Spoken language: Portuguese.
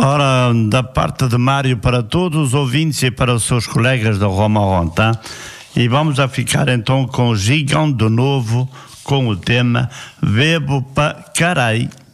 Ora, da parte de Mário para todos os ouvintes e para os seus colegas da Roma Rontan, e vamos a ficar então com o Gigante de novo, com o tema Bebo pa Carai.